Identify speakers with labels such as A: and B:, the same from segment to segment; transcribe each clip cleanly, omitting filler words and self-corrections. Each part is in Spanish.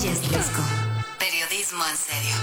A: es Risco. Periodismo en serio.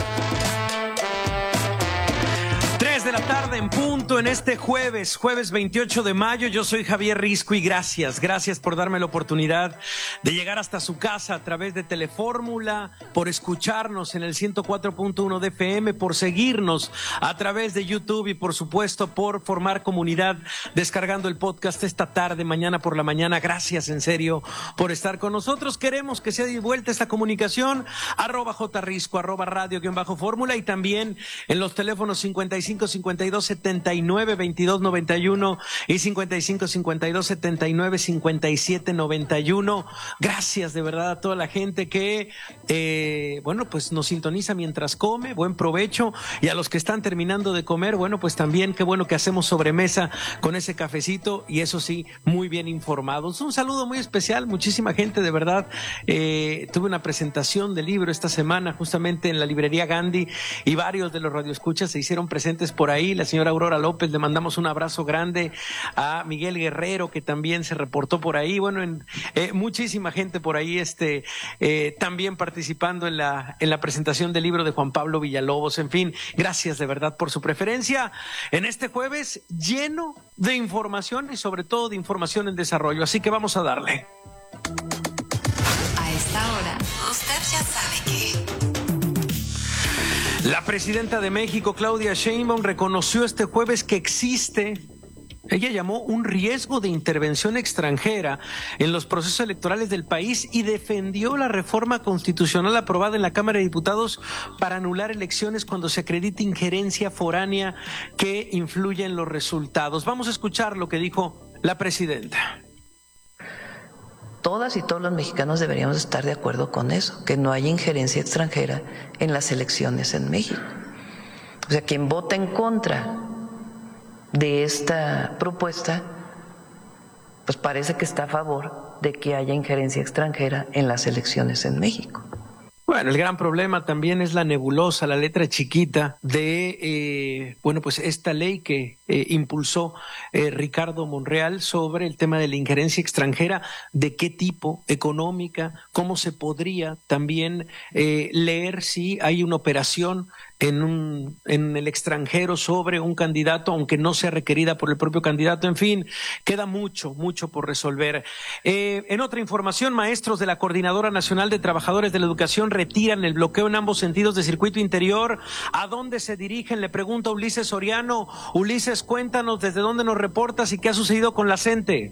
B: 3 de la tarde en punto en este jueves 28 de mayo. Yo soy Javier Risco y gracias por darme la oportunidad de llegar hasta su casa a través de Telefórmula, por escucharnos en el 104.1 de FM, por seguirnos a través de YouTube y por supuesto por formar comunidad descargando el podcast esta tarde, mañana por la mañana. Gracias en serio por estar con nosotros. Queremos que sea de vuelta esta comunicación, @jrisco, @radio_fórmula y también en los teléfonos 55 52 79 22 91 y 55 52 79 57 91. Gracias de verdad a toda la gente que pues nos sintoniza mientras come. Buen provecho. Y a los que están terminando de comer, bueno, pues también qué bueno que hacemos sobremesa con ese cafecito y eso sí, muy bien informados. Un saludo muy especial, muchísima gente de verdad. Tuve una presentación de libro esta semana justamente en la librería Gandhi y varios de los radioescuchas se hicieron presentes por ahí. La señora Aurora López, le mandamos un abrazo grande. A Miguel Guerrero, que también se reportó por ahí. Bueno, muchísima gente por ahí también participando en la presentación del libro de Juan Pablo Villalobos. En fin, gracias de verdad por su preferencia en este jueves lleno de información y sobre todo de información en desarrollo. Así que vamos a darle.
A: A esta hora, usted ya sabe que...
B: La presidenta de México, Claudia Sheinbaum, reconoció este jueves que existe, ella llamó, un riesgo de intervención extranjera en los procesos electorales del país y defendió la reforma constitucional aprobada en la Cámara de Diputados para anular elecciones cuando se acredite injerencia foránea que influye en los resultados. Vamos a escuchar lo que dijo la presidenta.
C: Todas y todos los mexicanos deberíamos estar de acuerdo con eso, que no haya injerencia extranjera en las elecciones en México. O sea, quien vota en contra de esta propuesta, pues parece que está a favor de que haya injerencia extranjera en las elecciones en México.
B: Bueno, el gran problema también es la nebulosa, la letra chiquita de, pues esta ley que impulsó Ricardo Monreal sobre el tema de la injerencia extranjera, de qué tipo, económica, cómo se podría también leer si hay una operación en el extranjero sobre un candidato, aunque no sea requerida por el propio candidato. En fin, queda mucho por resolver. En otra información, maestros de la Coordinadora Nacional de Trabajadores de la Educación retiran el bloqueo en ambos sentidos de circuito interior. ¿A dónde se dirigen? Le pregunta Ulises Soriano. Ulises, cuéntanos desde dónde nos reportas y qué ha sucedido con la CENTE.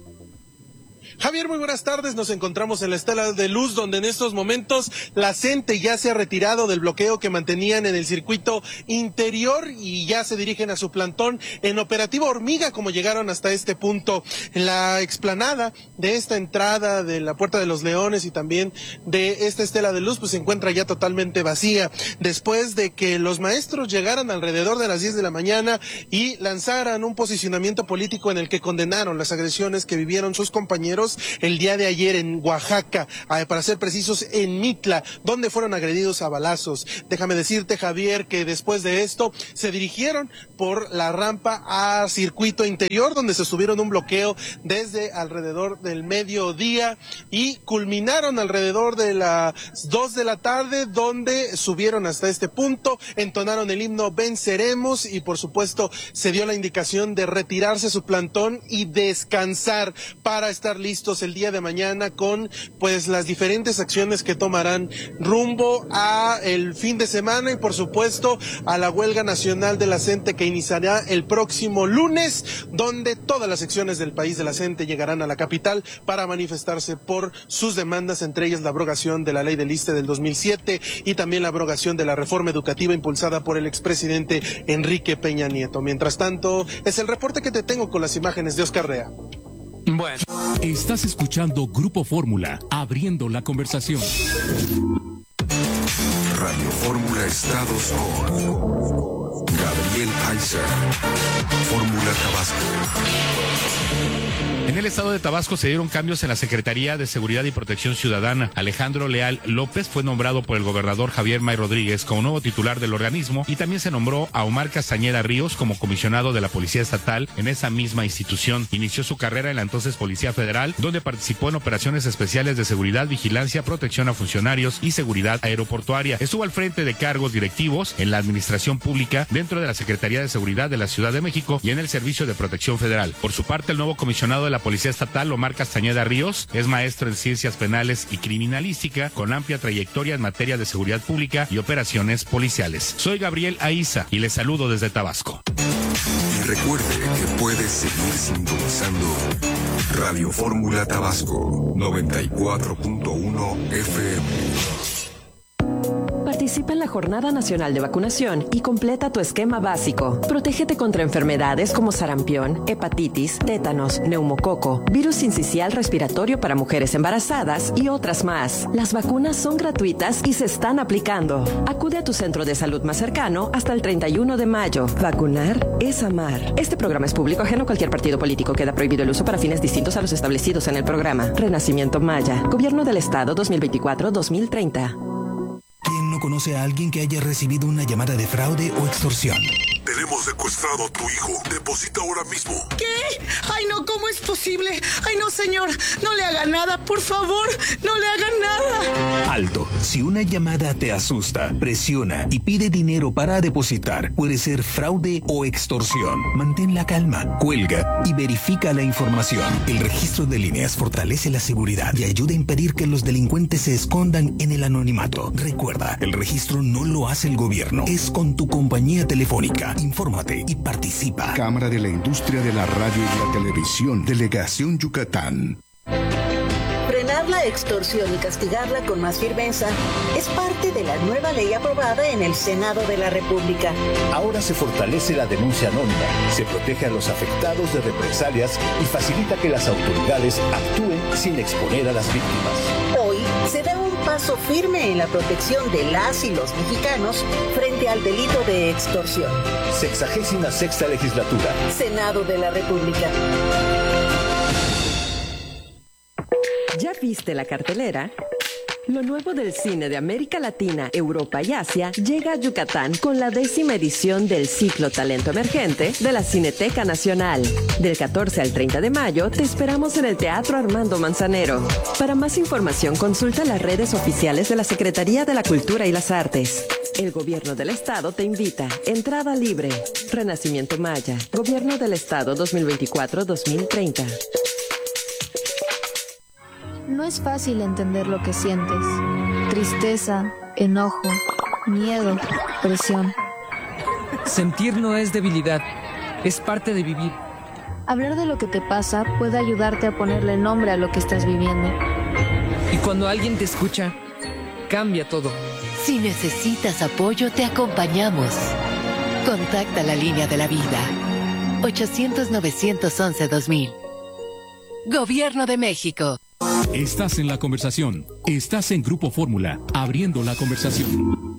D: Javier, muy buenas tardes. Nos encontramos en la Estela de Luz, donde en estos momentos la CENTE ya se ha retirado del bloqueo que mantenían en el circuito interior y ya se dirigen a su plantón en operativo hormiga, como llegaron hasta este punto. En la explanada de esta entrada de la Puerta de los Leones y también de esta Estela de Luz, pues se encuentra ya totalmente vacía, después de que los maestros llegaran alrededor de las 10 de la mañana y lanzaran un posicionamiento político en el que condenaron las agresiones que vivieron sus compañeros el día de ayer en Oaxaca, para ser precisos en Mitla, donde fueron agredidos a balazos. Déjame decirte, Javier, que después de esto se dirigieron por la rampa a circuito interior, donde se subieron un bloqueo desde alrededor del mediodía y culminaron alrededor de las 2 de la tarde, donde subieron hasta este punto, entonaron el himno Venceremos y por supuesto se dio la indicación de retirarse a su plantón y descansar para estar listos el día de mañana con pues las diferentes acciones que tomarán rumbo a el fin de semana y por supuesto a la huelga nacional de la CENTE que iniciará el próximo lunes, donde todas las secciones del país de la CENTE llegarán a la capital para manifestarse por sus demandas, entre ellas la abrogación de la ley del ISSSTE del 2007 y también la abrogación de la reforma educativa impulsada por el expresidente Enrique Peña Nieto. Mientras tanto, es el reporte que te tengo con las imágenes de Oscar Rea.
B: Bueno.
E: Estás escuchando Grupo Fórmula, abriendo la conversación.
F: Radio Fórmula Estados con Gabriel Kaiser. Fórmula Tabasco.
G: En el estado de Tabasco se dieron cambios en la Secretaría de Seguridad y Protección Ciudadana. Alejandro Leal López fue nombrado por el gobernador Javier May Rodríguez como nuevo titular del organismo y también se nombró a Omar Castañeda Ríos como comisionado de la Policía Estatal en esa misma institución. Inició su carrera en la entonces Policía Federal, donde participó en operaciones especiales de seguridad, vigilancia, protección a funcionarios y seguridad aeroportuaria. Estuvo al frente de cargos directivos en la administración pública dentro de la Secretaría de Seguridad de la Ciudad de México y en el Servicio de Protección Federal. Por su parte, el nuevo comisionado de la Policía Estatal, Omar Castañeda Ríos, es maestro en Ciencias Penales y Criminalística, con amplia trayectoria en materia de seguridad pública y operaciones policiales. Soy Gabriel Aiza y les saludo desde Tabasco.
F: Y recuerde que puede seguir sintonizando Radio Fórmula Tabasco 94.1 FM.
H: Participa en la Jornada Nacional de Vacunación y completa tu esquema básico. Protégete contra enfermedades como sarampión, hepatitis, tétanos, neumococo, virus sincicial respiratorio para mujeres embarazadas y otras más. Las vacunas son gratuitas y se están aplicando. Acude a tu centro de salud más cercano hasta el 31 de mayo. Vacunar es amar. Este programa es público ajeno a cualquier partido político. Queda prohibido el uso para fines distintos a los establecidos en el programa. Renacimiento Maya. Gobierno del Estado 2024-2030.
I: ¿Quién no conoce a alguien que haya recibido una llamada de fraude o extorsión?
F: Tenemos secuestrado a tu hijo. Deposita ahora mismo.
J: ¿Qué? Ay, no, ¿cómo es posible? Ay, no, señor, no le haga nada, por favor, no le hagan nada.
I: Alto. Si una llamada te asusta, presiona y pide dinero para depositar, puede ser fraude o extorsión. Mantén la calma, cuelga y verifica la información. El registro de líneas fortalece la seguridad y ayuda a impedir que los delincuentes se escondan en el anonimato. Recuerda, el registro no lo hace el gobierno, es con tu compañía telefónica. Infórmate y participa.
F: Cámara de la Industria de la Radio y la Televisión, Delegación Yucatán.
K: Frenar la extorsión y castigarla con más firmeza es parte de la nueva ley aprobada en el Senado de la República.
L: Ahora se fortalece la denuncia anónima, se protege a los afectados de represalias y facilita que las autoridades actúen sin exponer a las víctimas.
K: Hoy se da un paso firme en la protección de las y los mexicanos frente al delito de extorsión.
L: 66ª Legislatura.
K: Senado de la República.
H: ¿Ya viste la cartelera? Lo nuevo del cine de América Latina, Europa y Asia llega a Yucatán con la 10ª edición del ciclo Talento Emergente de la Cineteca Nacional. Del 14 al 30 de mayo te esperamos en el Teatro Armando Manzanero. Para más información consulta las redes oficiales de la Secretaría de la Cultura y las Artes. El Gobierno del Estado te invita. Entrada libre. Renacimiento Maya. Gobierno del Estado 2024-2030.
M: No es fácil entender lo que sientes. Tristeza, enojo, miedo, presión.
N: Sentir no es debilidad, es parte de vivir.
M: Hablar de lo que te pasa puede ayudarte a ponerle nombre a lo que estás viviendo.
N: Y cuando alguien te escucha, cambia todo.
A: Si necesitas apoyo, te acompañamos. Contacta la línea de la vida. 800-911-2000. Gobierno de México.
E: Estás en la conversación. Estás en Grupo Fórmula, abriendo la conversación.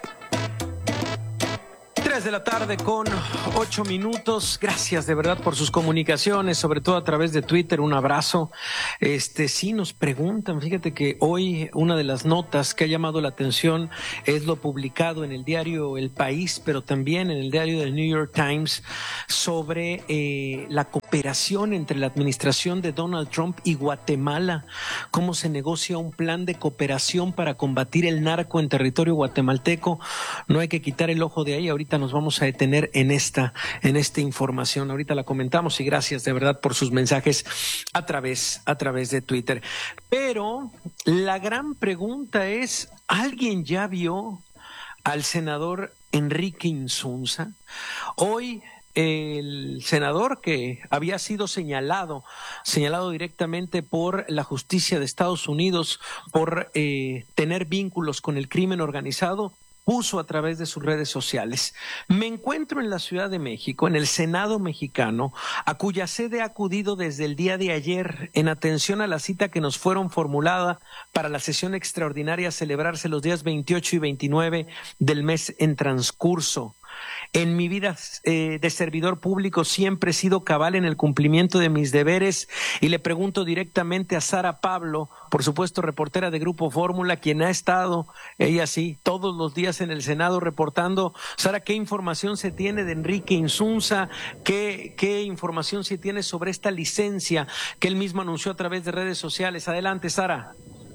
B: 3 de la tarde con 8 minutos. Gracias de verdad por sus comunicaciones, sobre todo a través de Twitter. Un abrazo. Sí nos preguntan, fíjate que hoy una de las notas que ha llamado la atención es lo publicado en el diario El País, pero también en el diario del New York Times sobre la cooperación entre la administración de Donald Trump y Guatemala. Cómo se negocia un plan de cooperación para combatir el narco en territorio guatemalteco. No hay que quitar el ojo de ahí. Ahorita nos vamos a detener en esta información. Ahorita la comentamos y gracias de verdad por sus mensajes a través de Twitter. Pero la gran pregunta es, ¿alguien ya vio al senador Enrique Insunza? Hoy el senador que había sido señalado directamente por la justicia de Estados Unidos por tener vínculos con el crimen organizado, puso a través de sus redes sociales: me encuentro en la Ciudad de México, en el Senado mexicano, a cuya sede he acudido desde el día de ayer en atención a la cita que nos fueron formulada para la sesión extraordinaria a celebrarse los días 28 y 29 del mes en transcurso. En mi vida de servidor público siempre he sido cabal en el cumplimiento de mis deberes y le pregunto directamente a Sara Pablo, por supuesto reportera de Grupo Fórmula, quien ha estado, ella sí, todos los días en el Senado reportando. Sara, ¿qué información se tiene de Enrique Insunza? ¿Qué información se tiene sobre esta licencia que él mismo anunció a través de redes sociales? Adelante, Sara.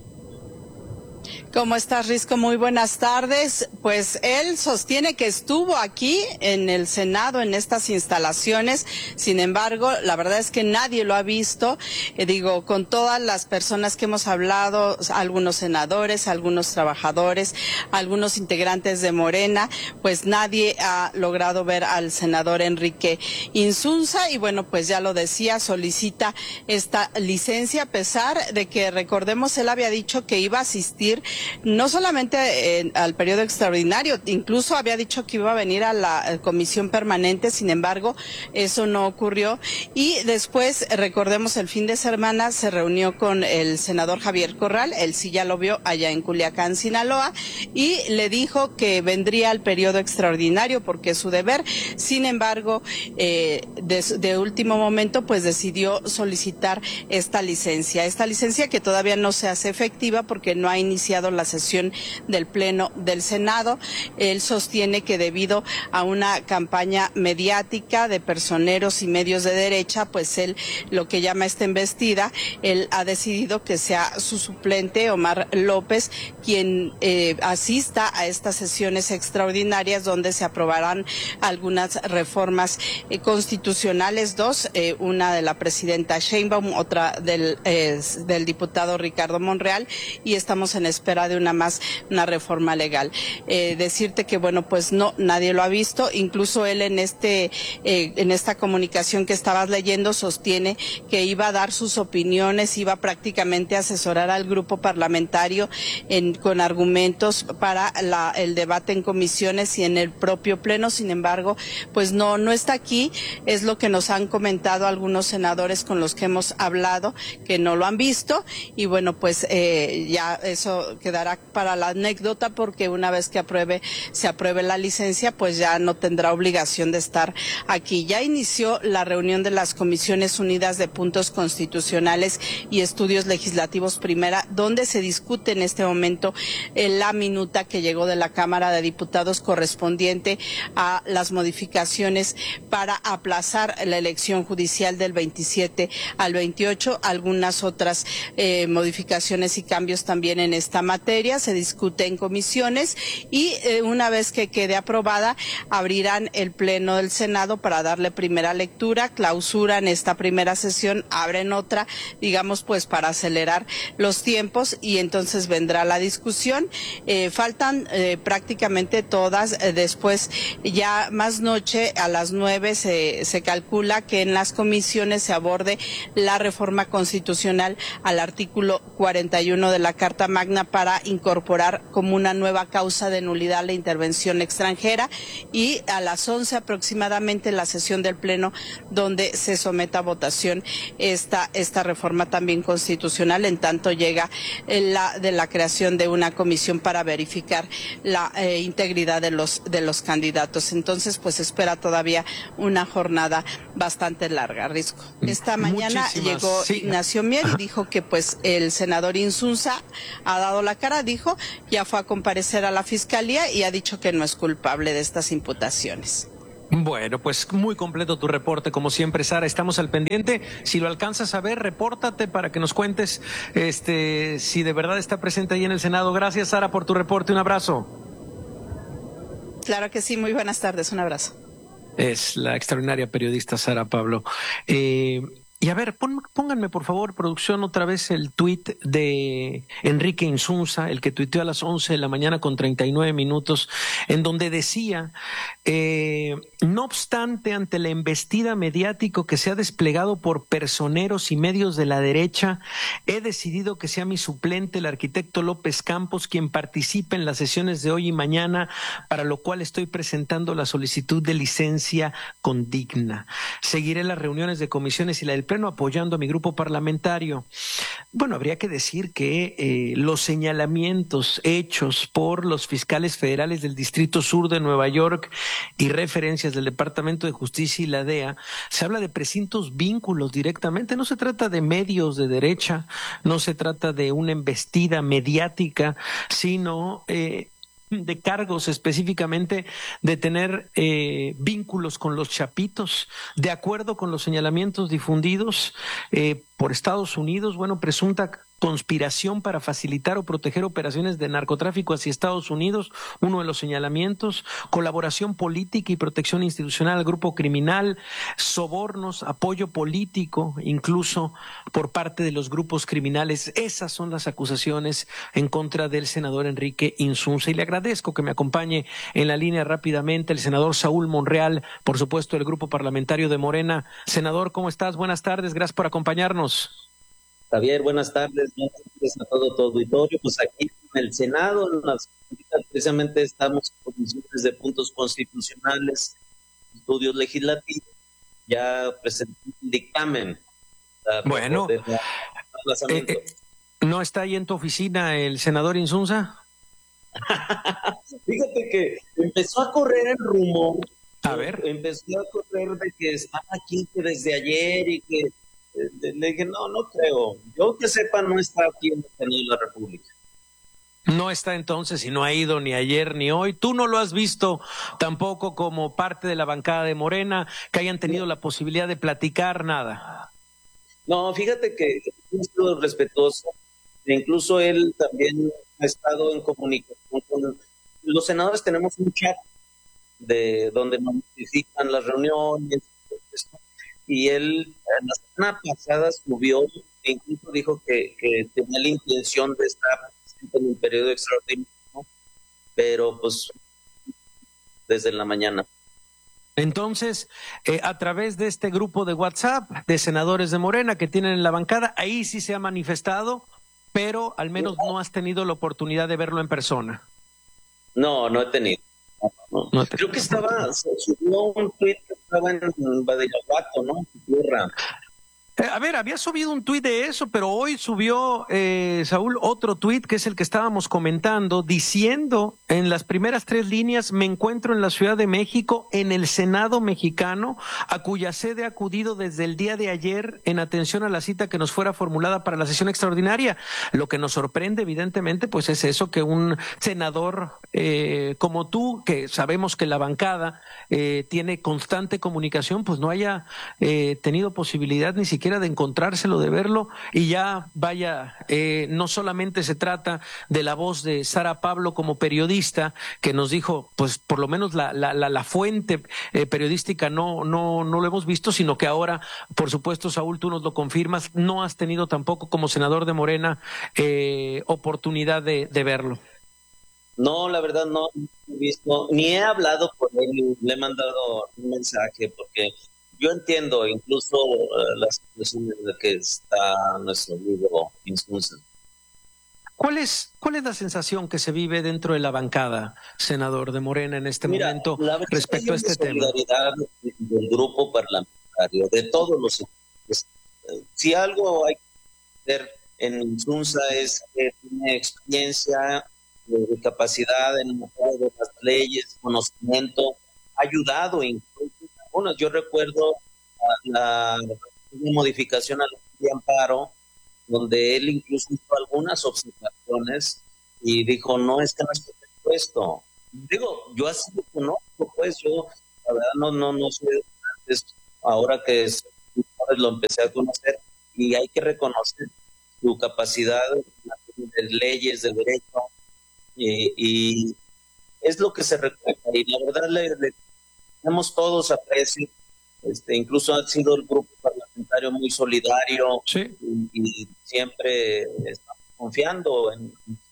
O: ¿Cómo estás, Risco? Muy buenas tardes. Pues él sostiene que estuvo aquí en el Senado, en estas instalaciones. Sin embargo, la verdad es que nadie lo ha visto. Con todas las personas que hemos hablado, algunos senadores, algunos trabajadores, algunos integrantes de Morena, pues nadie ha logrado ver al senador Enrique Insunza. Y bueno, pues ya lo decía, solicita esta licencia, a pesar de que, recordemos, él había dicho que iba a asistir no solamente al periodo extraordinario, incluso había dicho que iba a venir a la comisión permanente. Sin embargo, eso no ocurrió. Y después, recordemos, el fin de semana se reunió con el senador Javier Corral, él sí ya lo vio allá en Culiacán, Sinaloa, y le dijo que vendría al periodo extraordinario porque es su deber. Sin embargo, de último momento, pues decidió solicitar esta licencia que todavía no se hace efectiva porque no ha iniciado la sesión del Pleno del Senado. Él sostiene que debido a una campaña mediática de personeros y medios de derecha, pues él, lo que llama esta embestida, él ha decidido que sea su suplente, Omar López, quien asista a estas sesiones extraordinarias donde se aprobarán algunas reformas constitucionales, dos, una de la presidenta Sheinbaum, otra del diputado Ricardo Monreal, y estamos en espera de una reforma legal. Decirte que, bueno, pues no, nadie lo ha visto. Incluso él en esta comunicación que estabas leyendo sostiene que iba a dar sus opiniones, iba prácticamente a asesorar al grupo parlamentario con argumentos para el debate en comisiones y en el propio Pleno. Sin embargo, pues no está aquí. Es lo que nos han comentado algunos senadores con los que hemos hablado, que no lo han visto. Y bueno, pues ya eso quedará para la anécdota, porque una vez que se apruebe la licencia, pues ya no tendrá obligación de estar aquí. Ya inició la reunión de las Comisiones Unidas de Puntos Constitucionales y Estudios Legislativos Primera, donde se discute en este momento la minuta que llegó de la Cámara de Diputados correspondiente a las modificaciones para aplazar la elección judicial del 27 al 28, algunas otras modificaciones y cambios también en esta materia. Se discute en comisiones y una vez que quede aprobada, abrirán el Pleno del Senado para darle primera lectura, clausuran esta primera sesión, abren otra, digamos, pues para acelerar los tiempos, y entonces vendrá la discusión. Faltan prácticamente todas. Después, ya más noche, a las 9, se calcula que en las comisiones se aborde la reforma constitucional al artículo 41 de la Carta Magna para incorporar como una nueva causa de nulidad la intervención extranjera, y a las 11 aproximadamente la sesión del Pleno donde se someta a votación esta reforma también constitucional, en tanto llega la creación de una comisión para verificar la integridad de los candidatos. Entonces, pues espera todavía una jornada bastante larga, Risco. Esta mañana llegó Ignacio Mier y dijo que pues el senador Insunza ha dado la cara, dijo, ya fue a comparecer a la Fiscalía y ha dicho que no es culpable de estas imputaciones.
B: Bueno, pues muy completo tu reporte, como siempre, Sara. Estamos al pendiente. Si lo alcanzas a ver, repórtate para que nos cuentes si de verdad está presente ahí en el Senado. Gracias, Sara, por tu reporte. Un abrazo.
O: Claro que sí. Muy buenas tardes. Un abrazo.
B: Es la extraordinaria periodista Sara Pablo. Y a ver, pónganme por favor, producción, otra vez el tuit de Enrique Insunza, el que tuiteó a las 11 de la mañana con 39 minutos, en donde decía, no obstante, ante la embestida mediático que se ha desplegado por personeros y medios de la derecha, he decidido que sea mi suplente, el arquitecto López Campos, quien participe en las sesiones de hoy y mañana, para lo cual estoy presentando la solicitud de licencia condigna. Seguiré las reuniones de comisiones y la del Pleno pleno apoyando a mi grupo parlamentario. Bueno, habría que decir que los señalamientos hechos por los fiscales federales del Distrito Sur de Nueva York y referencias del Departamento de Justicia y la DEA, se habla de presuntos vínculos directamente. No se trata de medios de derecha, no se trata de una embestida mediática, sino de cargos específicamente de tener vínculos con los chapitos, de acuerdo con los señalamientos difundidos por Estados Unidos, bueno, presunta conspiración para facilitar o proteger operaciones de narcotráfico hacia Estados Unidos, uno de los señalamientos, colaboración política y protección institucional al grupo criminal, sobornos, apoyo político, incluso por parte de los grupos criminales. Esas son las acusaciones en contra del senador Enrique Insunza. Y le agradezco que me acompañe en la línea rápidamente el senador Saúl Monreal, por supuesto, del grupo parlamentario de Morena. Senador, ¿cómo estás? Buenas tardes, gracias por acompañarnos.
P: Javier, buenas tardes a todo tu auditorio. Pues aquí en el Senado, precisamente estamos en comisiones de puntos constitucionales, estudios legislativos, ya presenté un dictamen.
B: Bueno, ¿no está ahí en tu oficina el senador Insunza?
P: Fíjate que empezó a correr el rumor.
B: A ver.
P: Empezó a correr de que estaba aquí que desde ayer y que le dije, no creo. Yo que sepa, no está aquí en el Senado de la República.
B: No está entonces y no ha ido ni ayer ni hoy. ¿Tú no lo has visto tampoco como parte de la bancada de Morena, que hayan tenido la posibilidad de platicar nada?
P: No, fíjate que he sido respetuoso. Incluso él también ha estado en comunicación con los senadores. Tenemos un chat de donde nos notifican las reuniones, y él la semana pasada subió e incluso dijo que tenía la intención de estar en un periodo extraordinario, ¿no? Pero pues desde la mañana.
B: Entonces, a través de este grupo de WhatsApp de senadores de Morena que tienen en la bancada, ahí sí se ha manifestado, pero al menos no has tenido la oportunidad de verlo en persona.
P: No he tenido. No. Creo que subió un tuit que estaba en Badiraguato, ¿no? Tierra.
B: A ver, había subido un tuit de eso, pero hoy subió, Saúl, otro tuit que es el que estábamos comentando, diciendo en las primeras 3 líneas: me encuentro en la Ciudad de México, en el Senado mexicano, a cuya sede he acudido desde el día de ayer en atención a la cita que nos fuera formulada para la sesión extraordinaria. Lo que nos sorprende, evidentemente, pues es eso, que un senador como tú, que sabemos que la bancada tiene constante comunicación, pues no haya tenido posibilidad ni siquiera de encontrárselo, de verlo. Y ya vaya, no solamente se trata de la voz de Sara Pablo como periodista, que nos dijo, pues por lo menos la fuente periodística no lo hemos visto, sino que ahora, por supuesto, Saúl, tú nos lo confirmas, no has tenido tampoco como senador de Morena oportunidad de verlo.
P: No, la verdad no he visto, ni he hablado con él, le he mandado un mensaje, porque yo entiendo incluso la situación en la que está nuestro amigo Insunza.
B: ¿Cuál es la sensación que se vive dentro de la bancada, senador de Morena, en este momento respecto a este tema?
P: Solidaridad del grupo parlamentario, de todos los sectores. Si algo hay que hacer en Insunza es que tiene experiencia, de capacidad en el manejo de las leyes, conocimiento, ha ayudado incluso. Bueno, yo recuerdo una modificación a la ley de amparo, donde él incluso hizo algunas observaciones y dijo, no, es que no es esto. Digo, yo así lo conozco, pues yo, la verdad, no sé, ahora que lo empecé a conocer, y hay que reconocer su capacidad de leyes, de derecho, y es lo que se recuerda, y la verdad le tenemos todos aprecio, incluso ha sido el grupo parlamentario muy solidario,
B: sí,
P: y siempre estamos confiando en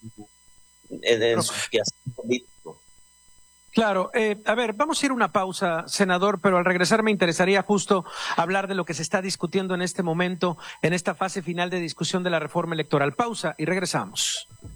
P: su quehacer político.
B: Claro, a ver, vamos a ir a una pausa, senador, pero al regresar me interesaría justo hablar de lo que se está discutiendo en este momento, en esta fase final de discusión de la reforma electoral. Pausa y regresamos.